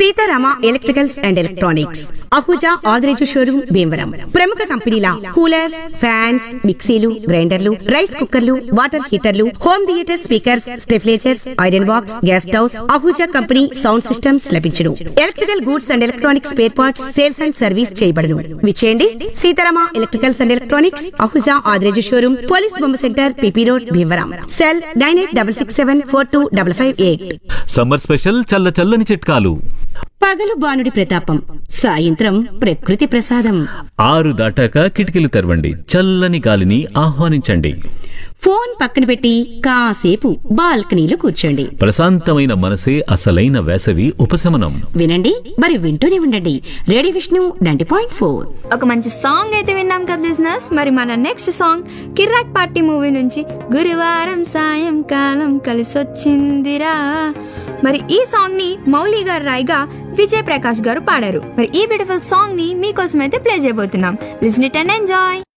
Sitarama electricals and electronics, Ahuja Adireju showroom Bhimavaram. ప్రముఖ కంపెనీల coolers, fans, మిక్సీలు, గ్రైండర్లు, రైస్ కుక్కర్లు, water హీటర్లు, home theatre speakers, స్టెఫ్లేజర్స్, iron box, gas stoves, Ahuja company sound systems లభించును. Electrical goods and electronics spare parts sales and service చేయబడును. విచేయండి Sitarama electricals and electronics, Ahuja Adireju showroom, police బొమ్మ centre, PP road, Bhimavaram. Cell 9866742558. Summer special చల్ల చల్లని చిట్కాలు. పగలు బానుడి ప్రతాపం, సాయంత్రం ప్రకృతి ప్రసాదం. 6 దాటాక కిటికీలు తెరవండి, చల్లని గాలిని ఆహ్వానించండి. ఫోన్ పక్కన పెట్టి కాసేపు బాల్కనీలో కూర్చోండి. ప్రశాంతమైన మనసే అసలైన వేసవి ఉపశమనం. వినండి, మరి వింటూనే ఉండండి. రేడియో విష్ణు 90.4. ఒక మంచి సాంగ్ అయితే విన్నాం కదా లిజనర్స్. మరి మన నెక్స్ట్ సాంగ్ కిర్రాక్ పార్టీ మూవీ నుంచి గురువారం సాయంకాలం కలిసొచ్చిందిరా. మరి ఈ సాంగ్ ని మౌలి గారు రాయిగా విజయ్ ప్రకాష్ గారు పాడారు. మరి ఈ బ్యూటిఫుల్ సాంగ్ ని మీకోసం అయితే ప్లే చేయబోతున్నాం. Listen it and enjoy.